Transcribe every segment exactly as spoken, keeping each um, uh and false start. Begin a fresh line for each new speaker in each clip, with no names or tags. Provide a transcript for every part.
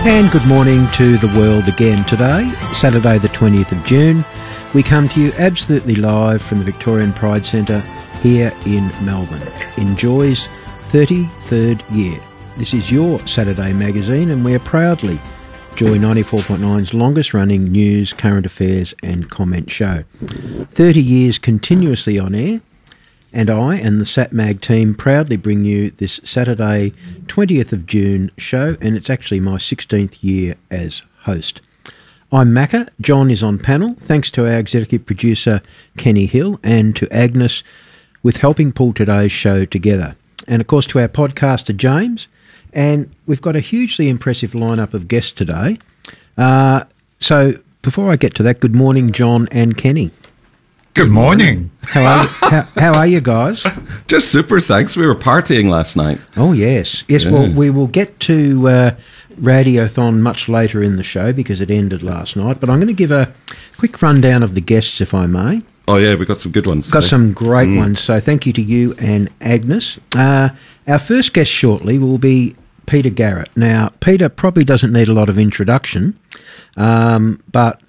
And good morning to the world again today, Saturday the twentieth of June. We come to you absolutely live from the Victorian Pride Centre here in Melbourne. Enjoy's thirty-third year. This is your Saturday magazine and we are proudly Joy ninety-four point nine's longest running news, current affairs and comment show. thirty years continuously on air, and I and the SatMag team proudly bring you this Saturday twentieth of June show, and it's actually my sixteenth year as host. I'm Macca, John is on panel, thanks to our executive producer Kenny Hill and to Agnes with helping pull today's show together. And of course to our podcaster James, and we've got a hugely impressive lineup of guests today. Uh, so before I get to that, good morning John and Kenny.
Good morning.
How are you, how, how are you guys?
Just super, thanks. We were partying last night.
Oh, yes. Yes, yeah. Well, we will get to uh, Radiothon much later in the show because it ended last night, but I'm going to give a quick rundown of the guests, if I may.
Oh, yeah, we've got some good ones.
Got
today.
some great
mm.
ones, so thank you to you and Agnes. Uh, our first guest shortly will be Peter Garrett. Now, Peter probably doesn't need a lot of introduction, um, but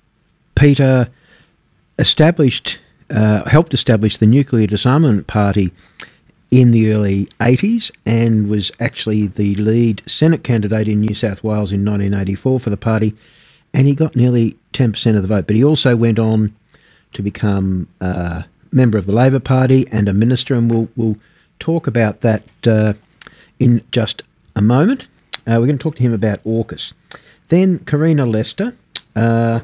Peter established, uh, helped establish the Nuclear Disarmament Party in the early eighties and was actually the lead Senate candidate in New South Wales in nineteen eighty-four for the party, and he got nearly ten percent of the vote. But he also went on to become a uh, member of the Labor Party and a minister, and we'll, we'll talk about that uh, in just a moment. Uh, we're going to talk to him about AUKUS. Then Karina Lester, uh,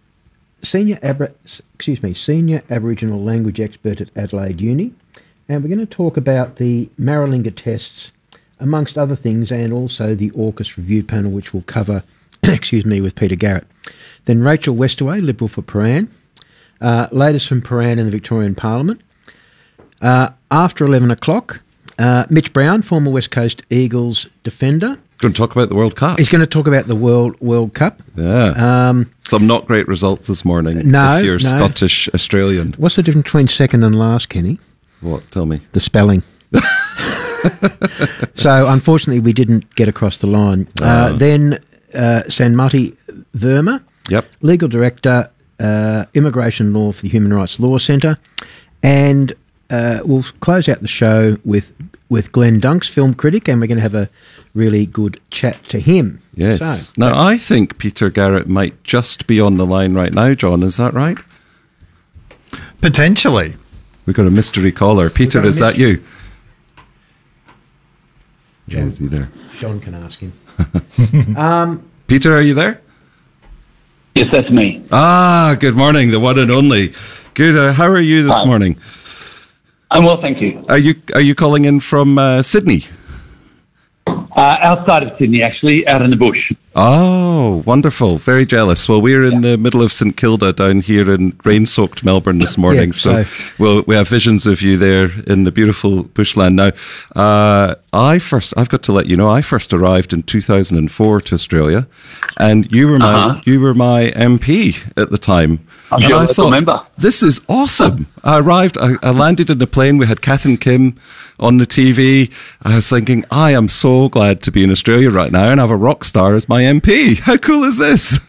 Senior Abra- excuse me, Senior Aboriginal Language Expert at Adelaide Uni, and we're going to talk about the Maralinga tests, amongst other things, and also the AUKUS review panel, which we'll cover, excuse me, with Peter Garrett. Then Rachel Westaway, Liberal for Paran, uh, latest from Paran in the Victorian Parliament. Uh, after eleven o'clock, uh, Mitch Brown, former West Coast Eagles defender.
Going to talk about the World Cup.
He's going to talk about the World World Cup.
Yeah. Um, Some not great results this morning.
No,
if you're
no.
Scottish Australian.
What's the difference between second and last, Kenny?
What? Tell me.
The spelling. So, unfortunately, we didn't get across the line. Uh, uh, then, uh, Sanmati Verma,
yep.
Legal Director, uh, Immigration Law for the Human Rights Law Centre, and uh, we'll close out the show with with Glenn Dunks, film critic, and we're going to have a really good chat to him.
Yes.
So,
now, I think Peter Garrett might just be on the line right now, John. Is that right?
Potentially.
We've got a mystery caller. Peter, is mystery- that you?
John,
is he there?
John can ask him. um,
Peter, are you there?
Yes, that's me.
Ah, good morning, the one and only. Good. Uh, how are you this
Hi.
morning?
I'm well, thank you.
Are you are you calling in from uh, Sydney?
Uh, outside of Sydney, actually, out in the bush.
Oh, wonderful. Very jealous. Well, we're in yeah. the middle of St Kilda down here in rain-soaked Melbourne this morning.
Yeah, so
so we'll, we have visions of you there in the beautiful bushland. Now, uh, I first, I've got to let you know, I first arrived in two thousand four to Australia, and you were my, uh-huh. you were my M P at the time.
I'm
and
sure
I
I
thought,
remember.
This is awesome. I arrived, I, I landed in the plane, we had Kath and Kim on the T V. I was thinking, I am so glad to be in Australia right now and have a rock star as my M P. How cool is this?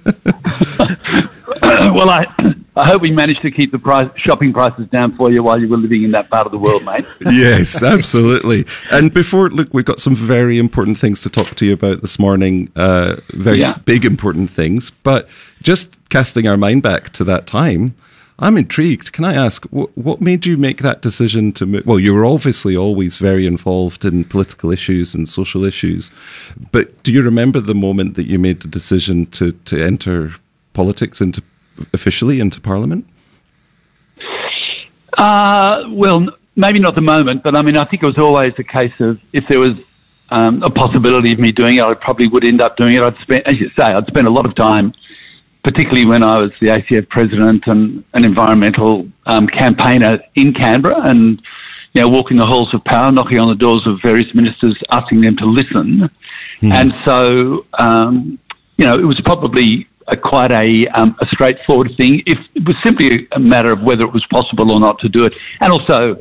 Well, I I hope we managed to keep the price, shopping prices down for you while you were living in that part of the world, mate.
Yes, absolutely. And before, look, we've got some very important things to talk to you about this morning, uh, very yeah. big important things, but just casting our mind back to that time, I'm intrigued. Can I ask, what, what made you make that decision to move? Well, you were obviously always very involved in political issues and social issues, but do you remember the moment that you made the decision to, to enter politics, into officially into Parliament?
Uh, well, maybe not the moment, but I mean, I think it was always a case of if there was um, a possibility of me doing it, I probably would end up doing it. I'd spend, as you say, I'd spend a lot of time, particularly when I was the A C F president and an environmental um, campaigner in Canberra, and you know, walking the halls of power, knocking on the doors of various ministers, asking them to listen. Mm. And so, um, you know, it was probably a, quite a, um, a straightforward thing. If it was simply a matter of whether it was possible or not to do it, and also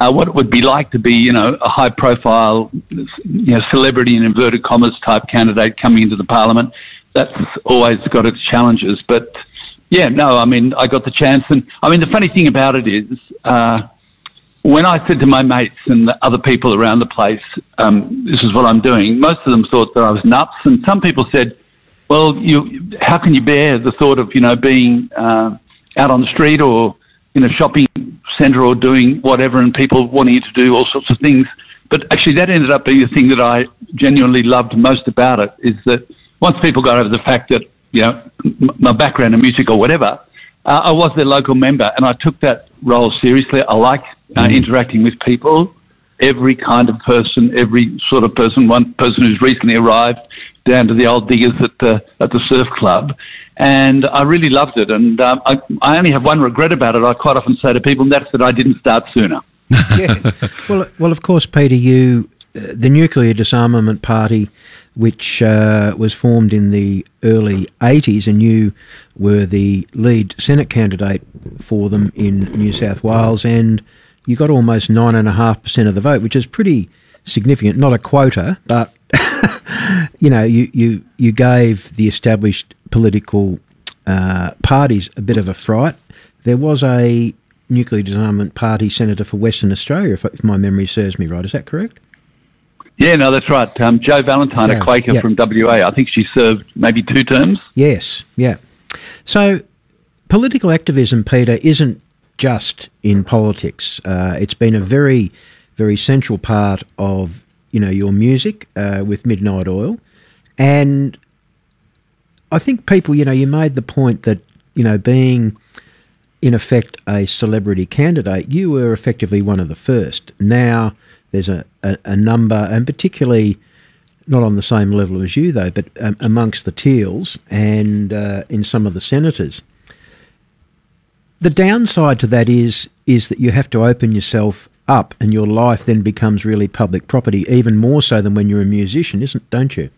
uh, what it would be like to be, you know, a high-profile, you know, celebrity in inverted commas type candidate coming into the parliament. That's always got its challenges. But, yeah, no, I mean, I got the chance. And, I mean, the funny thing about it is uh, when I said to my mates and the other people around the place, um, this is what I'm doing, most of them thought that I was nuts. And some people said, well, you, how can you bear the thought of, you know, being uh, out on the street or in a shopping centre or doing whatever and people wanting you to do all sorts of things. But actually that ended up being the thing that I genuinely loved most about it, is that once people got over the fact that, you know, m- my background in music or whatever, uh, I was their local member and I took that role seriously. I like uh, mm. interacting with people, every kind of person, every sort of person, one person who's recently arrived down to the old diggers at the, at the surf club. And I really loved it. And um, I, I only have one regret about it. I quite often say to people, and that's that I didn't start sooner.
Yeah. Well, well, of course, Peter, you, uh, the Nuclear Disarmament Party, which uh, was formed in the early eighties, and you were the lead Senate candidate for them in New South Wales, and you got almost nine point five percent of the vote, which is pretty significant. Not a quota, but, you know, you, you, you gave the established political uh, parties a bit of a fright. There was a Nuclear Disarmament Party senator for Western Australia, if, if my memory serves me right. Is that correct?
Yeah, no, that's right. Um, Jo Valentine,
Jo,
a Quaker
yep.
from W A. I think she served maybe two terms.
Yes, yeah. So political activism, Peter, isn't just in politics. Uh, it's been a very, very central part of, you know, your music uh, with Midnight Oil. And I think people, you know, you made the point that, you know, being in effect a celebrity candidate, you were effectively one of the first. Now there's a, a, a number, and particularly not on the same level as you though, but um, amongst the Teals and uh, in some of the senators. The downside to that is is that you have to open yourself up and your life then becomes really public property, even more so than when you're a musician, isn't don't you?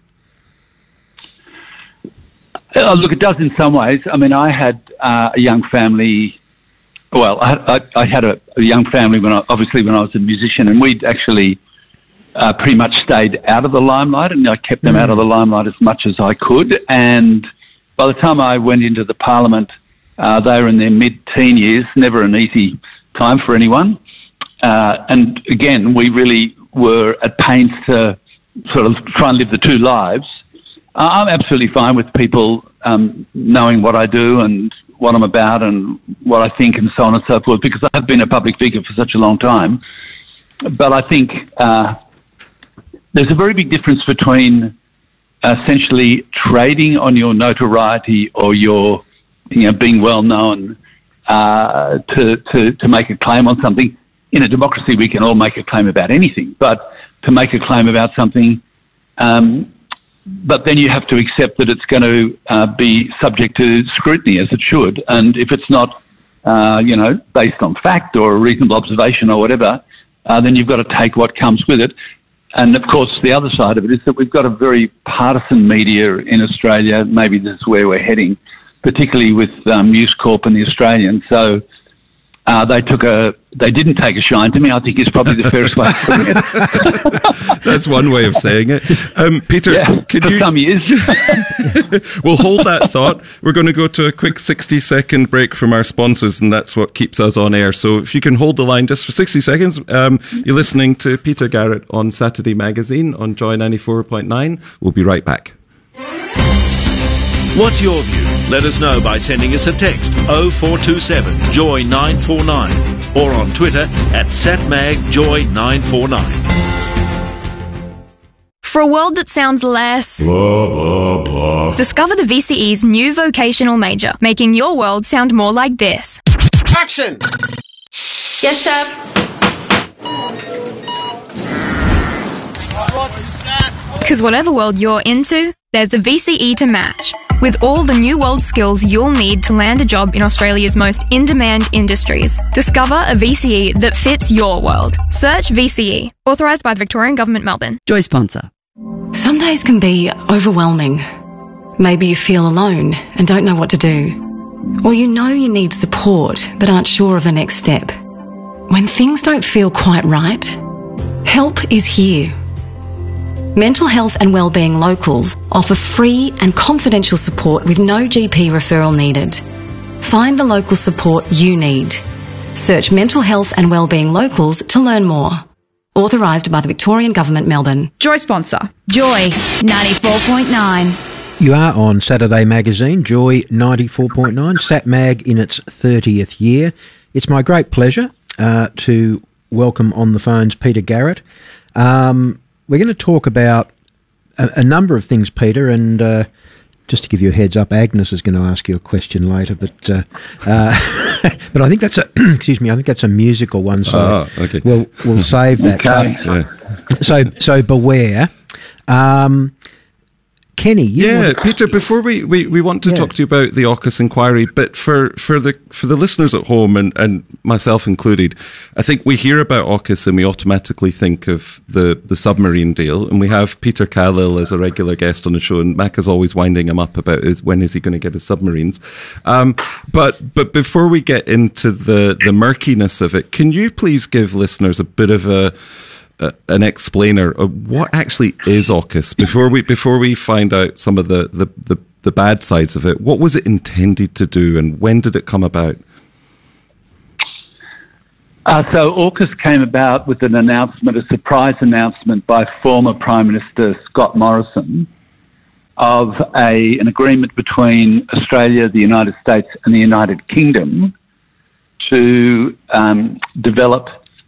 Uh, look, it does in some ways. I mean, I had uh, a young family. Well, I, I, I had a, a young family when I, obviously when I was a musician, and we'd actually uh, pretty much stayed out of the limelight, and I kept them mm. out of the limelight as much as I could. And by the time I went into the parliament, uh, they were in their mid-teen years, never an easy time for anyone. Uh, and again, we really were at pains to sort of try and live the two lives. Uh, I'm absolutely fine with people um, knowing what I do and what I'm about and what I think and so on and so forth, because I have been a public figure for such a long time. But I think uh, there's a very big difference between essentially trading on your notoriety or your, you know, being well known uh, to, to, to make a claim on something. In a democracy, we can all make a claim about anything, but to make a claim about something, um, but then you have to accept that it's going to uh, be subject to scrutiny, as it should. And if it's not, uh, you know, based on fact or a reasonable observation or whatever, uh, then you've got to take what comes with it. And, of course, the other side of it is that we've got a very partisan media in Australia. Maybe this is where we're heading, particularly with um, News Corp and the Australian. So uh, they took a... They didn't take a shine to me, I think is probably the fairest way of putting it.
That's one way of saying it. Um, Peter,
yeah,
can
for
you...
some years.
We'll hold that thought. We're going to go to a quick sixty-second break from our sponsors, and that's what keeps us on air. So if you can hold the line just for sixty seconds. Um, you're listening to Peter Garrett on Saturday Magazine on Joy ninety-four point nine. We'll be right back.
What's your view? Let us know by sending us a text oh four two seven joy nine four nine or on Twitter at satmagjoy nine four nine.
For a world that sounds less
blah, blah, blah.
Discover the V C E's new vocational major, making your world sound more like this.
Action!
Yes, chef.
Because whatever world you're into, there's a V C E to match. With all the new world skills you'll need to land a job in Australia's most in-demand industries. Discover a V C E that fits your world. Search V C E. Authorised by the Victorian Government, Melbourne.
Joy sponsor.
Some days can be overwhelming. Maybe you feel alone and don't know what to do. Or you know you need support but aren't sure of the next step. When things don't feel quite right, help is here. Mental Health and Wellbeing Locals offer free and confidential support with no G P referral needed. Find the local support you need. Search Mental Health and Wellbeing Locals to learn more. Authorised by the Victorian Government, Melbourne.
Joy sponsor. Joy ninety-four point nine.
You are on Saturday Magazine, Joy ninety-four point nine, Sat Mag in its thirtieth year. It's my great pleasure uh, to welcome on the phones Peter Garrett. Um, we're going to talk about a, a number of things, Peter, and uh, just to give you a heads up, Agnes is going to ask you a question later, but uh, uh, but I think that's a excuse me, I think that's a musical one, so
oh, okay.
we'll we'll save that.
Okay.
But,
Yeah.
so so beware. Um, Kenny, you
yeah,
want-
Peter. Before we, we, we want to
Yeah.
talk to you about the AUKUS inquiry, but for, for the for the listeners at home and, and myself included, I think we hear about AUKUS and we automatically think of the, the submarine deal, and we have Peter Khalil as a regular guest on the show, and Mac is always winding him up about his, when is he going to get his submarines. Um, but but before we get into the the murkiness of it, can you please give listeners a bit of a Uh, an explainer of what actually is AUKUS before we before we find out some of the, the, the, the bad sides of it? What was it intended to do, and when did it come about?
Uh, so AUKUS came about with an announcement, a surprise announcement by former Prime Minister Scott Morrison of a an agreement between Australia, the United States and the United Kingdom to um, develop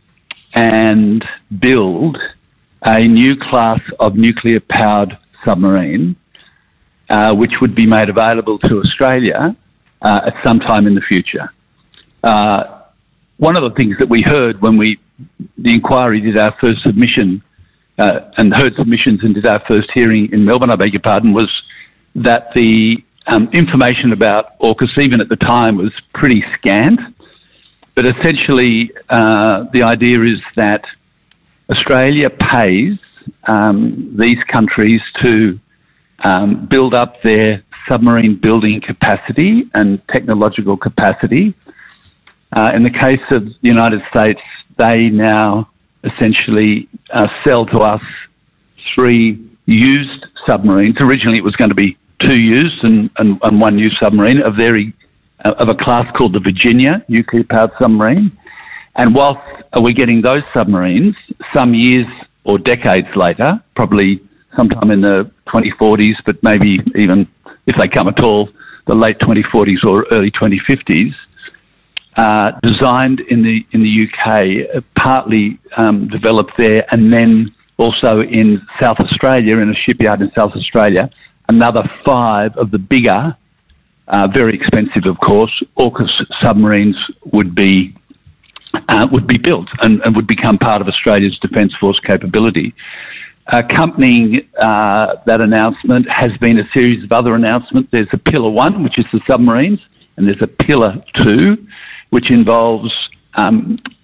and build a new class of nuclear-powered submarine, uh, which would be made available to Australia uh, at some time in the future. Uh, one of the things that we heard when we, the inquiry did our first submission uh, and heard submissions and did our first hearing in Melbourne, I beg your pardon, was that the um, information about AUKUS, even at the time, was pretty scant. But essentially, uh, the idea is that Australia pays um, these countries to um, build up their submarine building capacity and technological capacity. Uh, in the case of the United States, they now essentially uh, sell to us three used submarines. Originally, it was going to be two used and, and, and one new submarine, a very of a class called the Virginia, nuclear-powered submarine. And whilst we're getting those submarines, some years or decades later, probably sometime in the twenty forties, but maybe even, if they come at all, the late twenty forties or early twenty fifties, uh, designed in the in the U K, uh, partly um, developed there, and then also in South Australia, in a shipyard in South Australia, another five of the bigger, Uh, very expensive, of course, AUKUS submarines would be uh, would be built and, and would become part of Australia's Defence Force capability. Accompanying uh, that announcement has been a series of other announcements. There's a Pillar One, which is the submarines, and there's a Pillar Two, which involves um,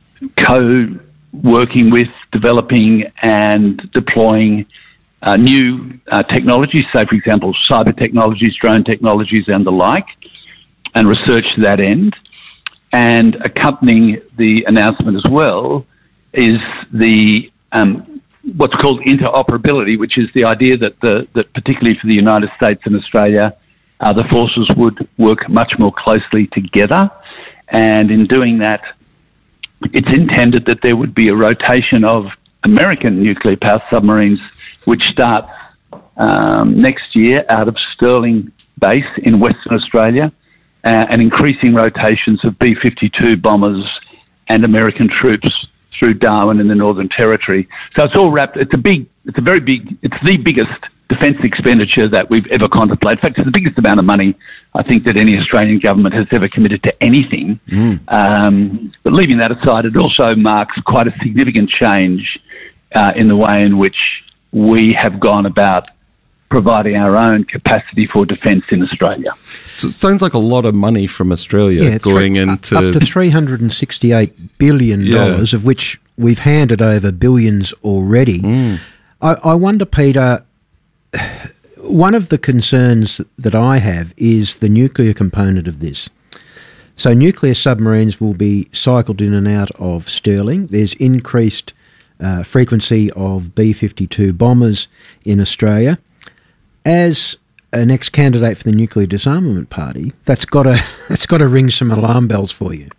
co-working with, developing and deploying Uh, new uh, technologies, say, for example, cyber technologies, drone technologies and the like, and research to that end. And accompanying the announcement as well is the um, what's called interoperability, which is the idea that, the, that particularly for the United States and Australia, uh, the forces would work much more closely together. And in doing that, it's intended that there would be a rotation of American nuclear-powered submarines, which starts um, next year out of Stirling Base in Western Australia, uh, and increasing rotations of B fifty-two bombers and American troops through Darwin in the Northern Territory. So it's all wrapped. It's a big. It's a very big. It's the biggest defence expenditure that we've ever contemplated. In fact, it's the biggest amount of money I think that any Australian government has ever committed to anything. Mm. Um, but leaving that aside, it also marks quite a significant change uh, in the way in which we have gone about providing our own capacity for defence in Australia.
So it sounds like a lot of money from Australia
yeah,
going
three,
into...
Up to three hundred sixty-eight billion dollars, yeah. of which we've handed over billions already. Mm. I, I wonder, Peter, one of the concerns that I have is the nuclear component of this. So nuclear submarines will be cycled in and out of Stirling. There's increased uh, frequency of B fifty-two bombers in Australia. As an ex-candidate for the Nuclear Disarmament Party, that's got to that's got to ring some alarm bells for you.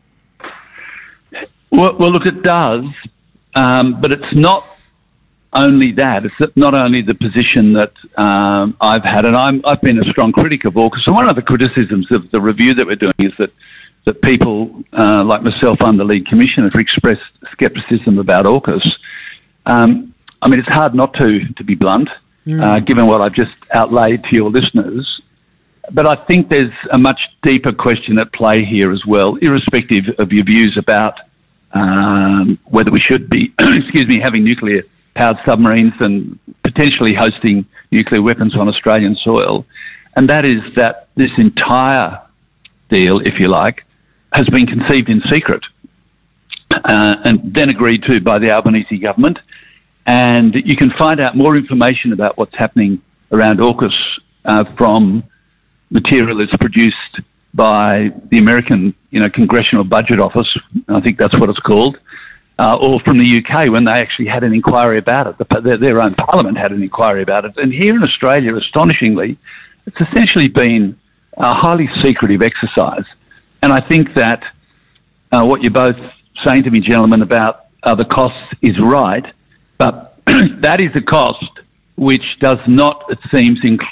Well, well look, it does, um, but it's not only that. It's not only the position that um, I've had, and I'm, I've been a strong critic of AUKUS. So one of the criticisms of the review that we're doing is that that people uh, like myself, I'm the lead commissioner, have expressed scepticism about AUKUS. Um, I mean, it's hard not to, to be blunt, mm. uh, given what I've just outlaid to your listeners. But I think there's a much deeper question at play here as well, irrespective of your views about um, whether we should be, excuse me, having nuclear-powered submarines and potentially hosting nuclear weapons on Australian soil. And that is that this entire deal, if you like, has been conceived in secret uh, and then agreed to by the Albanese government. And you can find out more information about what's happening around AUKUS uh, from material that's produced by the American, you know, Congressional Budget Office. I think that's what it's called. Uh, or from the U K when they actually had an inquiry about it. The, their, their own parliament had an inquiry about it. And here in Australia, astonishingly, it's essentially been a highly secretive exercise. And I think that uh, what you're both saying to me, gentlemen, about uh, the costs is right, but that is a cost which does not, it seems, include